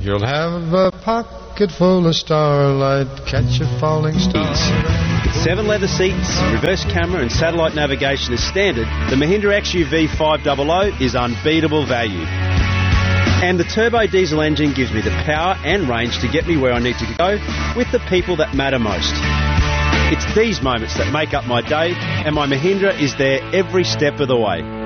You'll have a pocket full of starlight, catch a falling star. With 7 leather seats, reverse camera and satellite navigation as standard, the Mahindra XUV 500 is unbeatable value. And the turbo diesel engine gives me the power and range to get me where I need to go with the people that matter most. It's these moments that make up my day, and my Mahindra is there every step of the way.